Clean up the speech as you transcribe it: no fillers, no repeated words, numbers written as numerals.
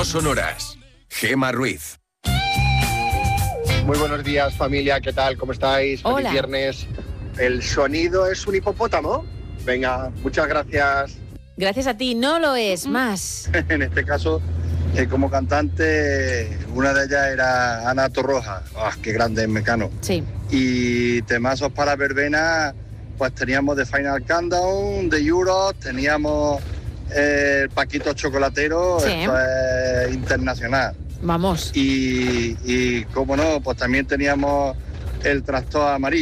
No sonoras. Gema Ruiz. Muy buenos días, familia, ¿qué tal? ¿Cómo estáis? Hola. Feliz viernes. ¿El sonido es un hipopótamo? Venga, muchas gracias. Gracias a ti, no lo es más. En este caso, como cantante, una de ellas era Ana Torroja. ¡Ah, qué grande es Mecano! Sí. Y temazos para verbena, pues teníamos The Final Countdown, The Euros, teníamos el Paquito Chocolatero, Sí. Esto es internacional. Vamos. Y cómo no, pues también teníamos el Tractor Amarillo.